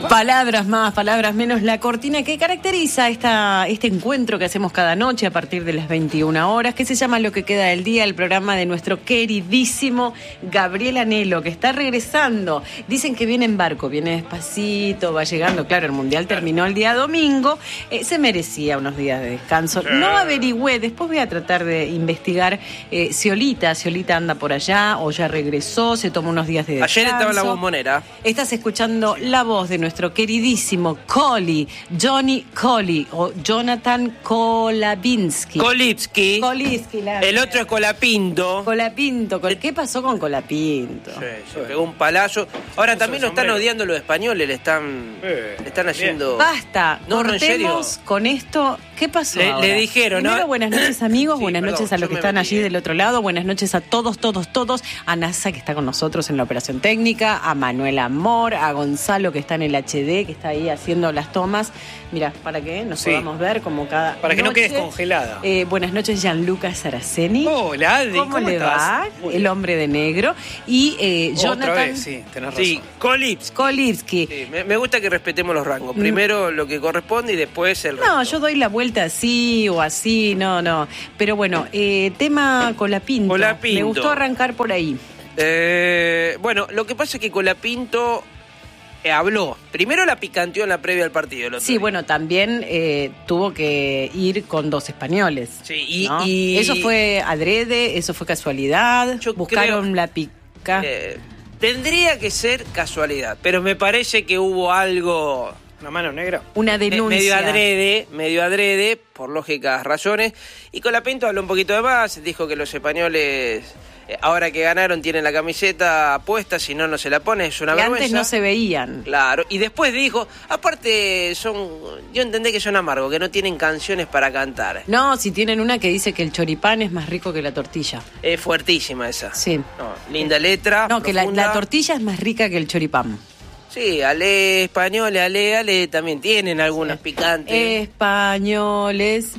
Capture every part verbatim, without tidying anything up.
Palabras más, palabras menos, la cortina que caracteriza esta, este encuentro que hacemos cada noche a partir de las veintiuna horas, que se llama Lo que queda del día, el programa de nuestro queridísimo Gabriel Anelo, que está regresando. Dicen que viene en barco, viene despacito, va llegando. Claro, el Mundial terminó el día domingo, eh, se merecía unos días de descanso. No averigüé, después voy a tratar de investigar eh, si Olita, si Olita anda por allá o ya regresó, se tomó unos días de descanso. Ayer estaba en la Bombonera. Estás escuchando la voz de nuestro queridísimo Coli, Johnny Coli o Jonathan Kolabinski. Kolipski. Kolipski, la El otro es Colapinto. Colapinto. ¿Qué pasó con Colapinto? Sí, se pegó un palazo. Ahora también lo están odiando los españoles, le están, Eh, le están haciendo... Basta, No, no, en serio. cortemos con esto. ¿Qué pasó Le- ahora? le dijeron, ¿no? Primero, buenas noches, amigos, Sí, buenas perdón, noches a los yo que me están metí, allí eh. del otro lado, buenas noches a todos, todos, todos, a NASA que está con nosotros en la operación técnica, a Manuel Amor, a Gonzalo que está en el H D, que está ahí haciendo las tomas. Mira, para que nos Sí. podamos ver como cada Para que no noche. quedes congelada. Eh, buenas noches, Gianluca Saraceni. Hola, Adri, ¿Cómo, ¿cómo le estás? va? Muy El bien. hombre de negro. Y eh, Otra Jonathan vez, sí, tenés razón. Sí, Kolipski. Kolipski. Sí, me, me gusta que respetemos los rangos. Primero lo que corresponde y después el resto. No, yo doy la vuelta así o así, no, no. Pero bueno, eh, tema Colapinto. Colapinto. Me gustó arrancar por ahí. Eh, bueno, lo que pasa es que Colapinto eh, habló. Primero la picanteó en la previa al partido. el otro Sí, día. bueno, también eh, tuvo que ir con dos españoles. Sí, y- ¿no? y- Eso fue adrede, eso fue casualidad. Yo Buscaron creo- la pica. Eh, tendría que ser casualidad, pero me parece que hubo algo... Una mano negra. Una Me- denuncia. Medio adrede, medio adrede, por lógicas razones. Y Colapinto habló un poquito de más, dijo que los españoles, eh, ahora que ganaron, tienen la camiseta puesta, si no, no se la ponen, es una Que vergüenza. antes no se veían. Claro, y después dijo, aparte, son, yo entendí que son amargos, que no tienen canciones para cantar. No, si tienen una que dice que el choripán es más rico que la tortilla. Es fuertísima esa. Sí. No, linda letra. No, que la, profunda. la tortilla es más rica que el choripán. Sí, ale español, ale, ale, también tienen algunas picantes. Españoles,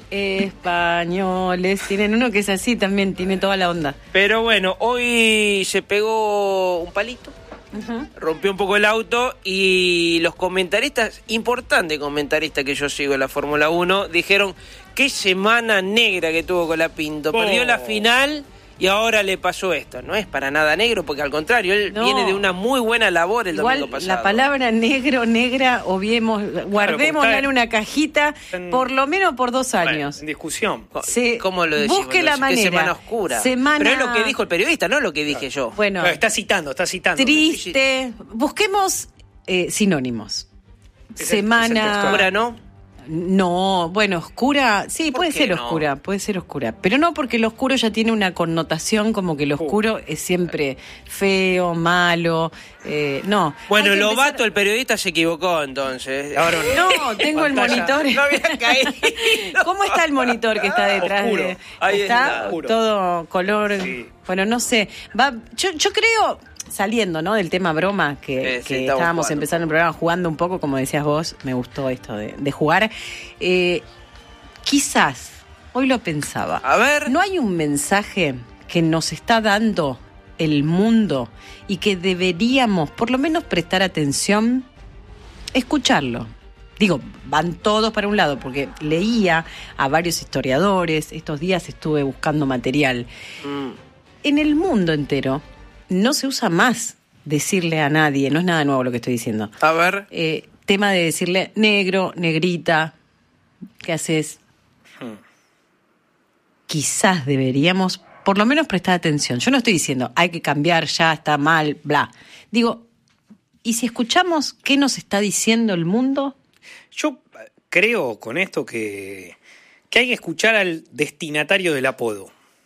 españoles. Tienen uno que es así también, tiene toda la onda. Pero bueno, hoy se pegó un palito, rompió un poco el auto y los comentaristas, importantes comentaristas que yo sigo en la Fórmula uno, dijeron qué semana negra que tuvo Colapinto. Oh. Perdió la final y ahora le pasó esto. No es para nada negro, porque al contrario, él No. viene de una muy buena labor el Igual domingo pasado. la palabra negro, negra, obviemos, guardémosla está en una cajita en- por lo menos por dos Bueno, años. en discusión. Se- ¿Cómo lo decimos? busque la Entonces, ¿qué manera. semana oscura? Semana- Pero es lo que dijo el periodista, no lo que dije yo. Bueno, Pero está citando, está citando. triste. Busquemos eh, sinónimos. Es el- Semana. es el Oscura, ¿no? No, bueno, oscura, sí, ¿Por puede qué ser no? oscura, puede ser oscura, pero no porque lo oscuro ya tiene una connotación como que lo oscuro es siempre feo, malo, eh, no. Bueno, Hay que Lobato, empezar- el periodista, se equivocó entonces. Ahora No, tengo el Pantalla. monitor. No había caído. ¿Cómo está el monitor que está detrás Oscuro. de? Ahí está está. Oscuro. todo color. Sí. Bueno, no sé. Va, yo, yo creo, saliendo, ¿no? Del tema broma, que, Sí, sí, que estamos estábamos jugando. empezando el programa jugando un poco, como decías vos, me gustó esto de, de jugar. Eh, quizás, hoy lo pensaba. A ver. ¿No hay un mensaje que nos está dando el mundo y que deberíamos, por lo menos, prestar atención? Escucharlo. Digo, van todos para un lado, porque leía a varios historiadores, estos días estuve buscando material. Mm. En el mundo entero no se usa más decirle a nadie, no es nada nuevo lo que estoy diciendo, A ver. eh, tema de decirle negro, negrita, ¿qué haces? Quizás deberíamos por lo menos prestar atención. Yo no estoy diciendo hay que cambiar, ya está mal, bla. Digo, ¿y si escuchamos qué nos está diciendo el mundo? Yo creo con esto que, que hay que escuchar al destinatario del apodo.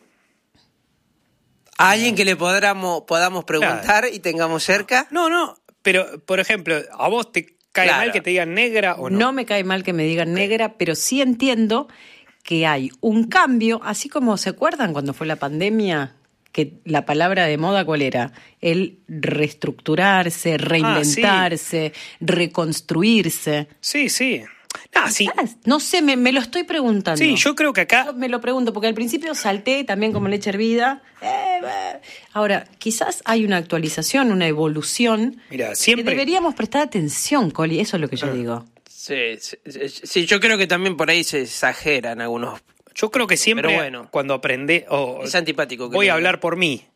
¿A alguien que le podamos, podamos preguntar Claro. y tengamos cerca? No, no, pero por ejemplo, ¿a vos te cae Claro. mal que te digan negra o no? No me cae mal que me digan negra, pero sí entiendo que hay un cambio, así como se acuerdan cuando fue la pandemia, que la palabra de moda, ¿cuál era? El reestructurarse, reinventarse, reconstruirse. Sí, sí. Ah, sí. No sé, me, me lo estoy preguntando. Sí, yo creo que acá... Yo me lo pregunto, porque al principio salté también como leche hervida. Eh, eh. Ahora, quizás hay una actualización, una evolución. Mira, siempre... Que deberíamos prestar atención, Coli, eso es lo que yo Ah. digo. Sí, sí, sí, yo creo que también por ahí se exageran algunos. Yo creo que siempre Pero bueno, cuando aprende... Oh, es antipático. Que voy lo a diga. hablar por mí.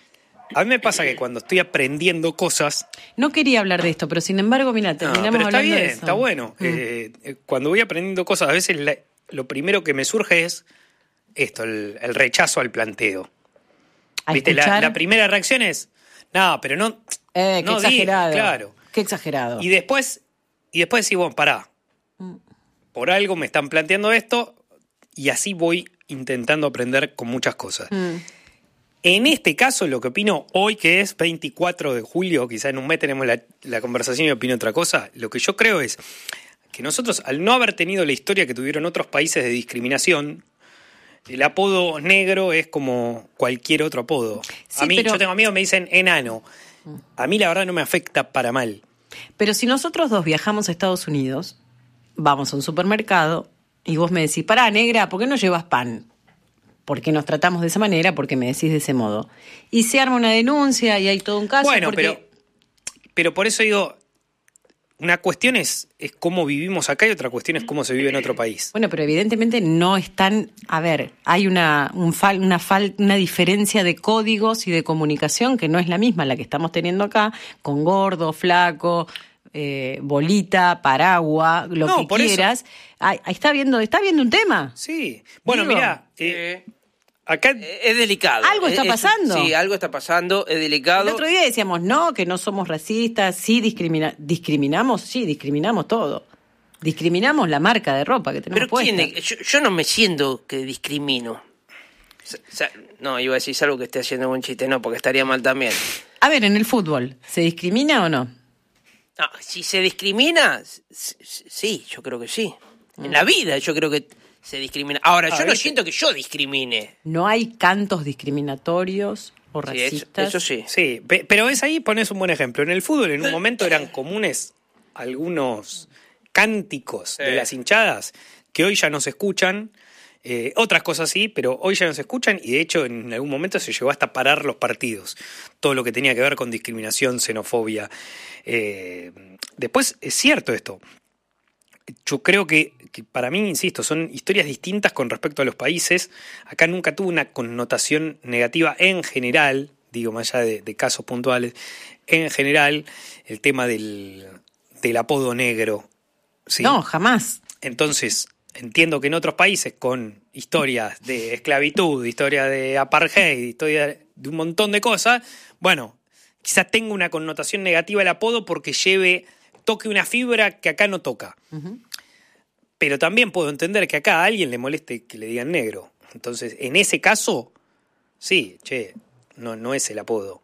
A mí me pasa que cuando estoy aprendiendo cosas... No quería hablar de esto, pero sin embargo, mira, No, terminamos pero está hablando bien, de eso. está bueno. Mm. Eh, eh, cuando voy aprendiendo cosas, a veces la- lo primero que me surge es esto, el, el rechazo al planteo. A ¿Viste? La, escuchar, la primera reacción es, no, pero no... eh, qué no dije, exagerado. claro. Qué exagerado. Y después, y después decís, bueno, pará. Por algo me están planteando esto y así voy intentando aprender con muchas cosas. Mm. En este caso, lo que opino hoy, que es veinticuatro de julio, quizá en un mes tenemos la, la conversación y opino otra cosa, lo que yo creo es que nosotros, al no haber tenido la historia que tuvieron otros países de discriminación, el apodo negro es como cualquier otro apodo. Sí, a mí, pero- yo tengo amigos que me dicen enano. A mí la verdad no me afecta para mal. Pero si nosotros dos viajamos a Estados Unidos, vamos a un supermercado y vos me decís, pará, negra, ¿por qué no llevas pan? ¿Por qué nos tratamos de esa manera? ¿Por qué me decís de ese modo? Y se arma una denuncia y hay todo un caso. Bueno, porque... pero, pero por eso digo, una cuestión es, es cómo vivimos acá y otra cuestión es cómo se vive en otro país. Bueno, pero evidentemente no están... A ver, hay una, un fal, una, fal, una diferencia de códigos y de comunicación que no es la misma la que estamos teniendo acá, con gordo, flaco, eh, bolita, paraguas, lo No, que por eso. quieras. Ahí, ahí está viendo, está viendo un tema. Sí. Bueno, Digo, mirá, eh, Eh, acá... es delicado. Algo está Es- es- pasando. sí, algo está pasando, es El delicado. otro día decíamos, no, que no somos racistas, sí discrimina, discriminamos, sí, discriminamos todo. Discriminamos la marca de ropa que tenemos Pero puesta. ¿quién es? yo, yo no me siento que discrimino. O sea, no, iba a decir algo que esté haciendo un chiste, no, porque estaría mal también. A ver, en el fútbol, ¿se discrimina o no? No, si se discrimina, s- s- sí, yo creo que sí. En la vida yo creo que se discrimina. Ahora, Ah, yo no ¿viste? siento que yo discrimine. No hay cantos discriminatorios o Sí, eso, racistas. eso sí. Sí, pe- pero es ahí, pones un buen ejemplo. En el fútbol en un momento eran comunes algunos cánticos Sí. de las hinchadas que hoy ya no se escuchan. Eh, otras cosas sí, pero hoy ya no se escuchan y de hecho en algún momento se llegó hasta parar los partidos. Todo lo que tenía que ver con discriminación, xenofobia. Eh, después es cierto esto. Yo creo que, que para mí, insisto, son historias distintas con respecto a los países. Acá nunca tuvo una connotación negativa en general, digo más allá de, de casos puntuales, en general el tema del, del apodo negro. ¿sí? No, jamás. Entonces, entiendo que en otros países con historias de esclavitud, historia de apartheid, historia de un montón de cosas, bueno, quizás tenga una connotación negativa el apodo porque lleve, toque una fibra que acá no toca. Ujú. Pero también puedo entender que acá a alguien le moleste que le digan negro. Entonces, en ese caso, sí, che, no, no es el apodo.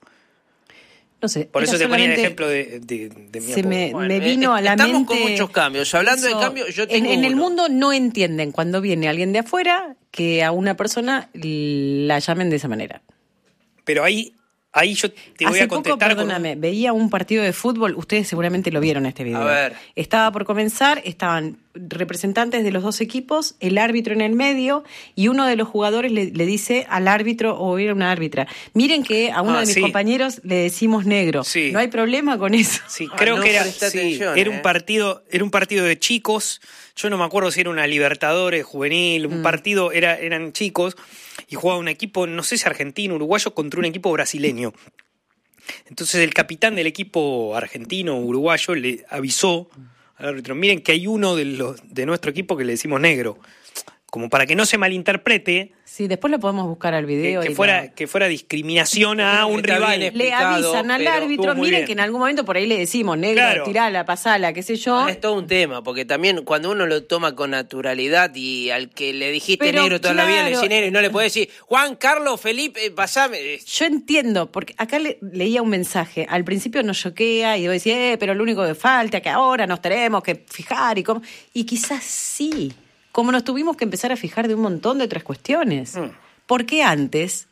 No sé. Por era eso te ponía el solamente- ejemplo de, de, de mi Se apodo. me, Bueno, me eh, vino a la estamos mente... con muchos cambios. Hablando de eso. cambio, yo En, tengo en el uno. mundo no entienden cuando viene alguien de afuera que a una persona la llamen de esa manera. Pero ahí, ahí yo te voy Hace a poco, contestar con un- perdóname, veía un partido de fútbol, ustedes seguramente lo vieron este video. A ver. Estaba por comenzar, estaban representantes de los dos equipos, el árbitro en el medio, y uno de los jugadores le, le dice al árbitro, o era una árbitra, miren que a uno Ah, de mis sí. compañeros le decimos negro. Sí. No hay problema con eso. Sí, Ah, creo no que era, presté sí, atención, era eh. un partido, era un partido de chicos. Yo no me acuerdo si era una Libertadores juvenil, un partido, era, eran chicos, y jugaba un equipo, no sé si argentino, uruguayo, contra un equipo brasileño. Entonces el capitán del equipo argentino, uruguayo, le avisó al árbitro, miren que hay uno de los de nuestro equipo que le decimos negro. Como para que no se malinterprete Sí, después lo podemos buscar al que, video. que y fuera, lo- que fuera discriminación a un Está rival. bien Le explicado, avisan al pero árbitro, estuvo muy miren bien. que en algún momento por ahí le decimos, negro, Claro. tirala, pasala, qué sé yo. Es todo un tema, porque también cuando uno lo toma con naturalidad y al que le dijiste Pero, negro toda la vida le claro. decís negro y no le podés decir Juan Carlos Felipe, pasame. Eh, Yo entiendo, porque acá le- leía un mensaje, al principio nos choquea y vos decís, eh, pero lo único que falta es que ahora nos tenemos que fijar y cómo... Y quizás sí, como nos tuvimos que empezar a fijar de un montón de otras cuestiones. Mm. Porque antes,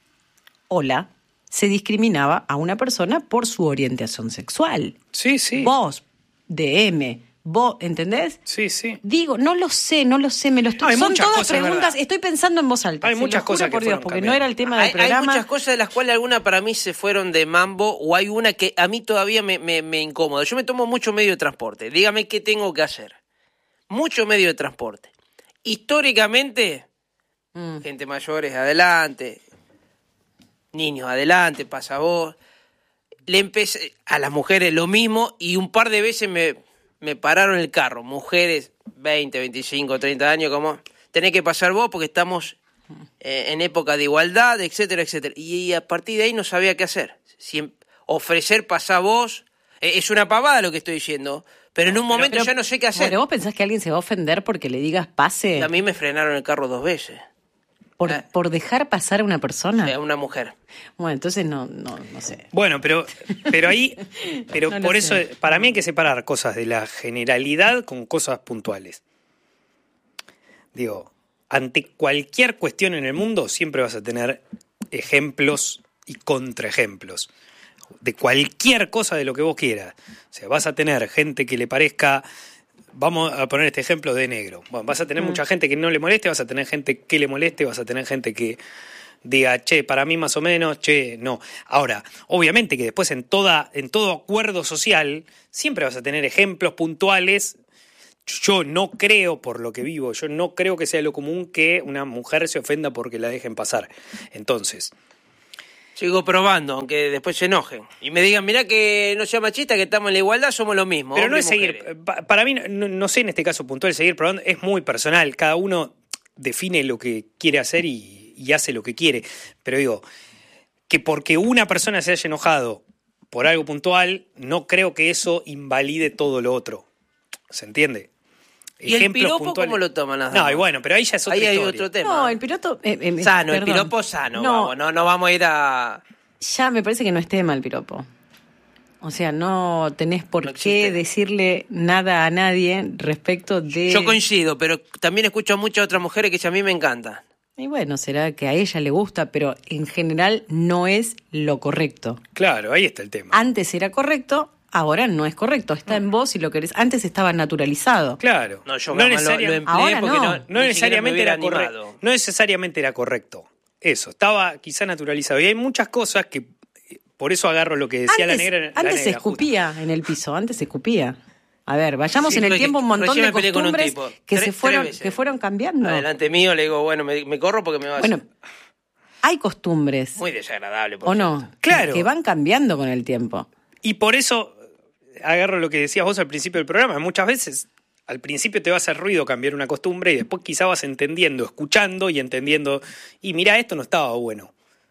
hola, se discriminaba a una persona por su orientación sexual. Sí, sí. Vos, D M, vos, ¿entendés? Sí, sí. Digo, no lo sé, no lo sé, me lo estoy... No, hay son muchas todas cosas, preguntas, ¿verdad? estoy pensando en voz alta. Hay se muchas lo juro cosas que por Dios, fueron porque cambiando. no era el tema del Hay, programa. hay muchas cosas de las cuales algunas para mí se fueron de mambo o hay una que a mí todavía me, me, me incomoda. Yo me tomo mucho medio de transporte. Dígame qué tengo que hacer. Mucho medio de transporte. Históricamente, Mm. gente mayores adelante, niños adelante, pasa vos. Le empecé a las mujeres lo mismo y un par de veces me, me pararon el carro. Mujeres, veinte, veinticinco, treinta años, como tenés que pasar vos porque estamos eh, en época de igualdad, etcétera, etcétera. Y, y a partir de ahí no sabía qué hacer. Si ofrecer pasar vos, eh, es una pavada lo que estoy diciendo, pero en un momento Pero- ya no sé qué hacer. Bueno, ¿vos pensás que alguien se va a ofender porque le digas pase A mí me frenaron el carro dos veces. por, eh. por dejar pasar a una persona? A una mujer. Bueno, entonces no, no, no sé. Bueno, pero, pero ahí, pero No lo por eso, sé. para mí hay que separar cosas de la generalidad con cosas puntuales. Digo, ante cualquier cuestión en el mundo siempre vas a tener ejemplos y contraejemplos. De cualquier cosa de lo que vos quieras. O sea, vas a tener gente que le parezca... Vamos a poner este ejemplo de negro. Bueno, vas a tener Mm. mucha gente que no le moleste, vas a tener gente que le moleste, vas a tener gente que diga, che, para mí más o menos, che, no. Ahora, obviamente que después en, toda, en todo acuerdo social siempre vas a tener ejemplos puntuales. Yo no creo, por lo que vivo, yo no creo que sea lo común que una mujer se ofenda porque la dejen pasar. Entonces... Sigo probando, aunque después se enojen. Y me digan, mirá que no sea machista, que estamos en la igualdad, somos lo mismo. Pero no hombres es y seguir, mujeres. pa- para mí, no, no sé en este caso puntual, seguir probando es muy personal. Cada uno define lo que quiere hacer y, y hace lo que quiere. Pero digo, que porque una persona se haya enojado por algo puntual, no creo que eso invalide todo lo otro. ¿Se entiende? ¿Y el piropo cómo lo toman las No, damas? y bueno, pero ahí ya es otra Ahí hay historia. otro tema. No, el piropo... eh, eh, Sano, el perdón. piropo sano, No, vamos, no, no vamos a ir a... ya me parece que no es tema el piropo. O sea, no tenés por No qué existe. decirle nada a nadie respecto de... Yo coincido, pero también escucho a muchas otras mujeres que a mí me encantan. Y bueno, será que a ella le gusta, pero en general no es lo correcto. Claro, ahí está el tema. Antes era correcto, ahora no es correcto. Está en vos y lo querés. Antes estaba naturalizado. Claro. No, yo no, jamás lo, necesaria- lo empleé Ahora porque no. no, no ni siquiera me necesariamente hubiera era correcto. animado. No necesariamente era correcto. Eso, estaba quizá naturalizado. Y hay muchas cosas que, eh, por eso agarro lo que decía Antes, la negra. la antes se negra, justo. escupía en el piso, antes se escupía. A ver, vayamos Sí, en el porque tiempo un montón recién de me peleé con un costumbres tipo. que Tres- se fueron tres veces. que fueron cambiando. Adelante mío le digo, bueno, me, me corro porque me va a Bueno, hay costumbres, muy desagradable. por ¿o cierto. no? Claro. Que van cambiando con el tiempo. Y por eso agarro lo que decías vos al principio del programa. Muchas veces al principio te va a hacer ruido cambiar una costumbre y después quizá vas entendiendo, escuchando y entendiendo. Y mira, esto no estaba bueno.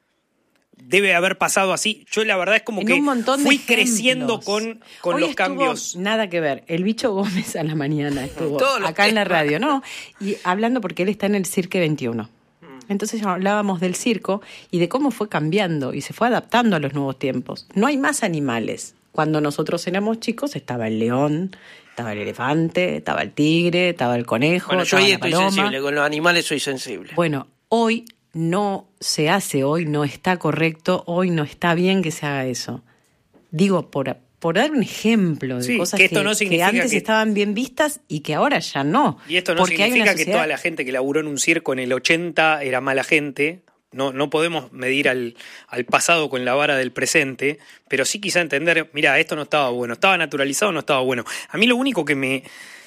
Debe haber pasado así. Yo la verdad es como En que un montón de fui ejemplos. creciendo con, con Hoy los estuvo cambios. Nada que ver. El bicho Gómez a la mañana estuvo Todos los acá en la temas. radio, ¿no? Y hablando porque él está en el Cirque veintiuno. Entonces hablábamos del circo y de cómo fue cambiando y se fue adaptando a los nuevos tiempos. No hay más animales. Cuando nosotros éramos chicos estaba el león, estaba el elefante, estaba el tigre, estaba el conejo, Bueno, yo estaba ahí la estoy paloma. sensible, con los animales soy sensible. Bueno, hoy no se hace, hoy no está correcto, hoy no está bien que se haga eso. Digo, por, por dar un ejemplo de Sí, cosas que que, esto no que significa antes que- estaban bien vistas y que ahora ya no. Y esto no porque hay significa una que sociedad- toda la gente que laburó en un circo en el ochenta era mala gente. No, no podemos medir al, al pasado con la vara del presente, pero sí quizá entender, mira, esto no estaba bueno, estaba naturalizado, no estaba bueno. A mí lo único que me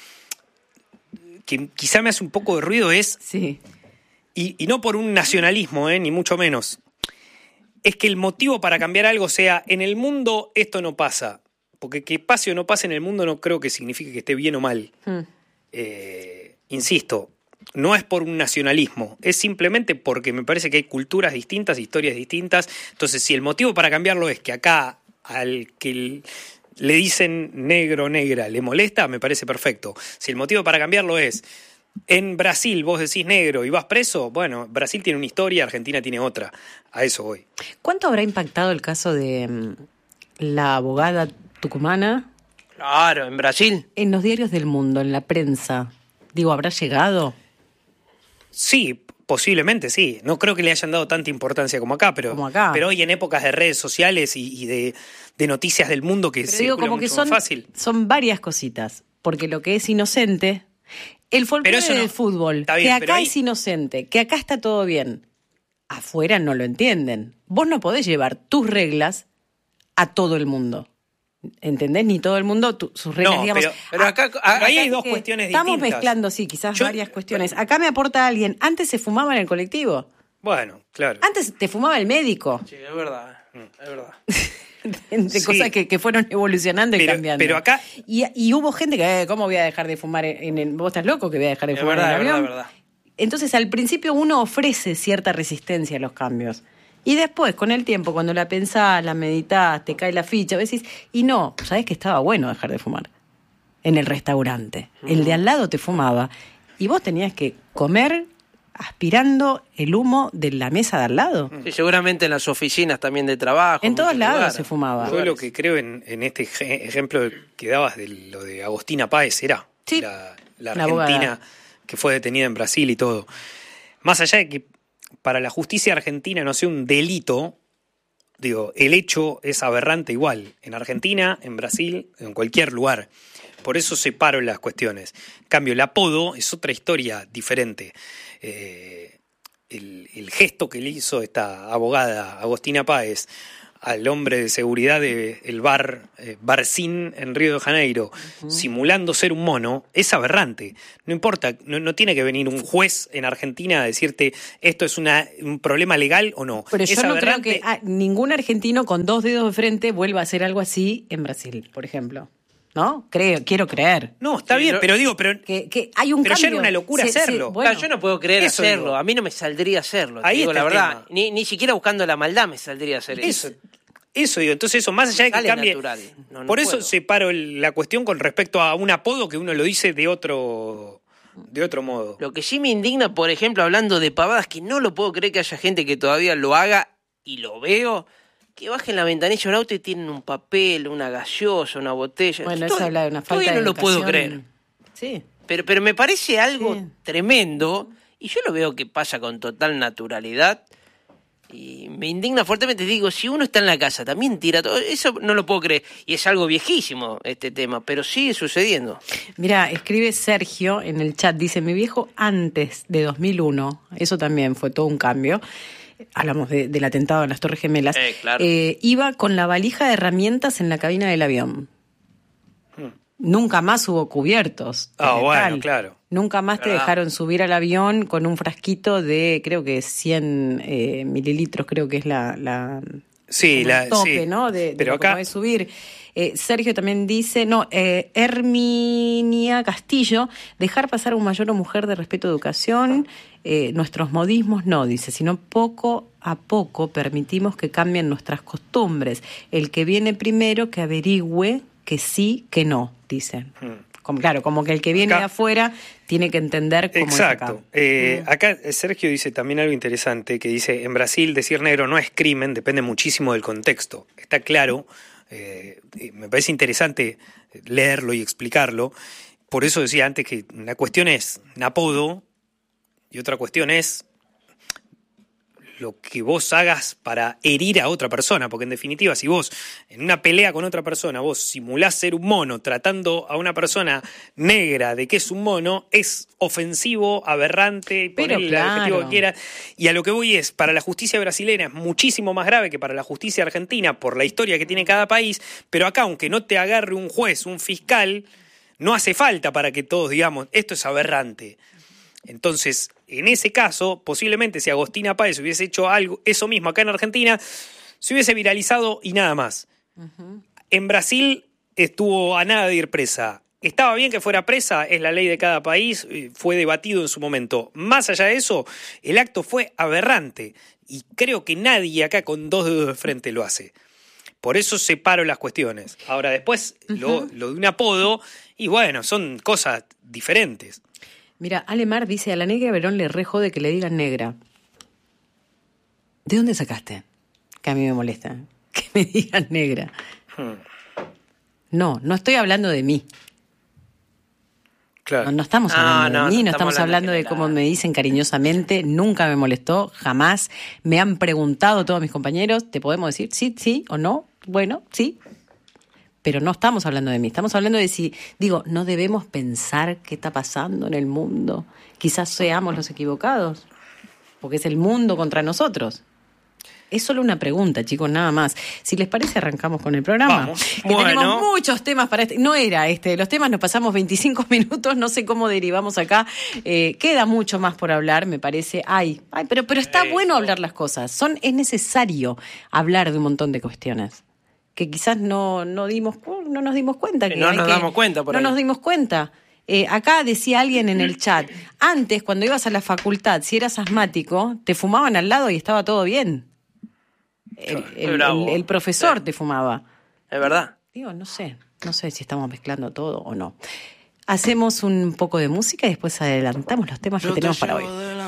que quizá me hace un poco de ruido es, Sí. y, y no por un nacionalismo, eh, ni mucho menos, es que el motivo para cambiar algo sea, en el mundo esto no pasa, porque que pase o no pase en el mundo no creo que signifique que esté bien o mal. Mm. Eh, insisto, no es por un nacionalismo, es simplemente porque me parece que hay culturas distintas, historias distintas. Entonces, si el motivo para cambiarlo es que acá al que l- le dicen negro o negra le molesta, me parece perfecto. Si el motivo para cambiarlo es en Brasil vos decís negro y vas preso, bueno, Brasil tiene una historia, Argentina tiene otra. A eso voy. ¿Cuánto habrá impactado el caso de mm, la abogada tucumana Claro, en Brasil. en los diarios del mundo, en la prensa? Digo, ¿habrá llegado? Sí, posiblemente sí. No creo que le hayan dado tanta importancia como acá, pero, Como acá. pero hoy en épocas de redes sociales y, y de, de noticias del mundo que Pero se digo, como que son, fácil. son varias cositas. porque lo que es inocente, el folclore no, del fútbol, bien, que acá ahí... es inocente, que acá está todo bien, afuera no lo entienden. Vos no podés llevar tus reglas a todo el mundo. ¿Entendés? Ni todo el mundo, tu, sus reglas, no, digamos. Pero, pero acá, acá ahí hay dos que cuestiones estamos distintas. Estamos mezclando, sí, quizás Yo, varias cuestiones. Acá me aporta alguien, antes se fumaba en el colectivo. Bueno, claro. Antes te fumaba el médico. Sí, es verdad, es verdad. De Sí. cosas que, que fueron evolucionando y pero, cambiando. Pero acá... Y, y hubo gente que, eh, ¿cómo voy a dejar de fumar en el... ¿Vos estás loco que voy a dejar de Es fumar verdad, en el es avión? verdad, es verdad. Entonces, al principio uno ofrece cierta resistencia a los cambios. Y después, con el tiempo, cuando la pensás, la meditás, te cae la ficha, a veces, y no, sabés que estaba bueno dejar de fumar en el restaurante. Uh-huh. El de al lado te fumaba y vos tenías que comer aspirando el humo de la mesa de al lado. Sí, seguramente en las oficinas también de trabajo. En todos lados lugares. se fumaba. Yo lo que creo en, en este ejemplo que dabas de lo de Agostina Páez era sí. la, la la argentina abogada. Que fue detenida en Brasil y todo. Más allá de que para la justicia argentina no sea un delito, digo, el hecho es aberrante igual, en Argentina, en Brasil, en cualquier lugar. Por eso separo las cuestiones. En cambio, el apodo es otra historia diferente. Eh, el, el gesto que le hizo esta abogada, Agostina Páez, al hombre de seguridad del bar eh, Barcín en Río de Janeiro, uh-huh. simulando ser un mono, es aberrante. No importa, no, no tiene que venir un juez en Argentina a decirte esto es una, un problema legal o no. Pero es yo no aberrante. creo que ah, ningún argentino con dos dedos de frente vuelva a hacer algo así en Brasil, por ejemplo. ¿No? Creo, quiero creer. No, está sí, bien, yo, pero digo, pero, que, que hay un pero cambio. ya era una locura se, hacerlo. Se, bueno, claro, yo no puedo creer eso hacerlo. digo. A mí no me saldría hacerlo. Ahí digo está la el verdad. tema. Ni, ni siquiera buscando la maldad me saldría hacer eso. Eso, eso digo. Entonces eso, más allá de que Dale cambie. natural. No, no por eso puedo. separo el, la cuestión con respecto a un apodo que uno lo dice de otro, de otro modo. Lo que sí me indigna, por ejemplo, hablando de pavadas, que no lo puedo creer que haya gente que todavía lo haga y lo veo. Que bajen la ventanilla de un auto y tienen un papel, una gaseosa, una botella. Bueno, Estoy, eso habla de una falta todavía de no lo puedo educación. creer. Sí. Pero, pero me parece algo sí. tremendo y yo lo veo que pasa con total naturalidad y me indigna fuertemente. Digo, si uno está en la casa, también tira todo. Eso no lo puedo creer. Y es algo viejísimo este tema, pero sigue sucediendo. Mira, escribe Sergio en el chat, dice, mi viejo antes de dos mil uno, eso también fue todo un cambio. Hablamos de, del atentado en las Torres Gemelas, eh, claro. eh, iba con la valija de herramientas en la cabina del avión. Hmm. Nunca más hubo cubiertos. Ah, oh, bueno, claro. Nunca más te ¿verdad? Dejaron subir al avión con un frasquito de, creo que cien eh, mililitros, creo que es la... la sí, la tope, sí. ¿no? De, de Pero lo que acá... podés subir. Eh, Sergio también dice, no, eh, Herminia Castillo, dejar pasar a un mayor o mujer de respeto a educación, eh, nuestros modismos no, dice, sino poco a poco permitimos que cambien nuestras costumbres. El que viene primero que averigüe que sí, que no, dicen. Hmm. Como, claro, como que el que viene acá, de afuera tiene que entender cómo exacto. es acá. Eh, mm. Acá Sergio dice también algo interesante, que dice, en Brasil decir negro no es crimen, depende muchísimo del contexto. Está claro. Eh, me parece interesante leerlo y explicarlo. Por eso decía antes que una cuestión es un apodo y otra cuestión es lo que vos hagas para herir a otra persona, porque en definitiva si vos en una pelea con otra persona vos simulás ser un mono tratando a una persona negra de que es un mono, es ofensivo, aberrante, ponerle el claro. adjetivo que quieras. Y a lo que voy es, para la justicia brasileña es muchísimo más grave que para la justicia argentina por la historia que tiene cada país, pero acá aunque no te agarre un juez, un fiscal, no hace falta para que todos digamos, esto es aberrante. Entonces, en ese caso, posiblemente si Agostina Páez hubiese hecho algo, eso mismo acá en Argentina, se hubiese viralizado y nada más. Uh-huh. En Brasil estuvo a nada de ir presa. ¿Estaba bien que fuera presa? Es la ley de cada país, fue debatido en su momento. Más allá de eso, el acto fue aberrante y creo que nadie acá con dos dedos de frente lo hace. Por eso separo las cuestiones. Ahora, después, uh-huh. lo, lo de un apodo, y bueno, son cosas diferentes. Mira, Alemar dice, a la negra Verón le re jode que le digan negra. ¿De dónde sacaste? Que a mí me molesta. Que me digan negra. Hmm. No, no estoy hablando de mí. Claro. No, no estamos hablando no, de mí, no, no no estamos hablando de, de cómo me dicen cariñosamente. Nunca me molestó, jamás. Me han preguntado todos mis compañeros, ¿te podemos decir sí, sí o no? Bueno, sí. pero no estamos hablando de mí, estamos hablando de si, digo, no debemos pensar qué está pasando en el mundo, quizás seamos los equivocados, porque es el mundo contra nosotros. Es solo una pregunta, chicos, nada más. Si les parece, arrancamos con el programa. Vamos. Que Bueno. Tenemos muchos temas para este. No era este, los temas nos pasamos veinticinco minutos, no sé cómo derivamos acá. Eh, queda mucho más por hablar, me parece. Ay, ay, pero, pero está Eso. bueno hablar las cosas. Son, es necesario hablar de un montón de cuestiones que quizás no, no dimos, no nos dimos cuenta. Que Que no hay nos que- damos cuenta por No ahí. nos dimos cuenta. Eh, acá decía alguien en el chat, antes cuando ibas a la facultad, si eras asmático, te fumaban al lado y estaba todo bien. El, Qué el- bravo. el- el profesor Sí. te fumaba. Es verdad. Digo, no sé, no sé si estamos mezclando todo o no. Hacemos un poco de música y después adelantamos los temas que tenemos para hoy.